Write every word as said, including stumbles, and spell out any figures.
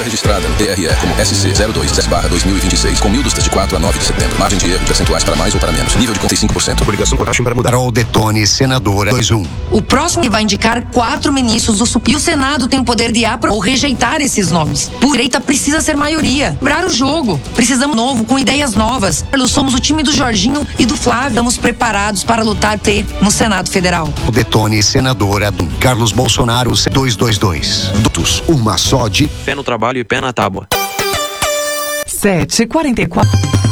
Registrada no T R E como S C zero dois barra dois mil e vinte e seis, com Mildustas de quatro a nove de setembro. Margem de erro percentuais para mais ou para menos. Nível de conta cinco por cento. Obrigação coragem para mudar. Carol Detone, senadora dois um. O próximo vai indicar quatro ministros do Supremo. E o Senado tem o poder de aprovar ou rejeitar esses nomes. Por direita precisa ser maioria. Quebrar o jogo. Precisamos de novo, com ideias novas. Somos o time do Jorginho e do Flávio. Estamos preparados para lutar T no Senado Federal. Detone, senadora Carlos Bolsonaro, dois dois dois. Dutos, uma só de pé no trabalho e pé na tábua. sete e quarenta e quatro.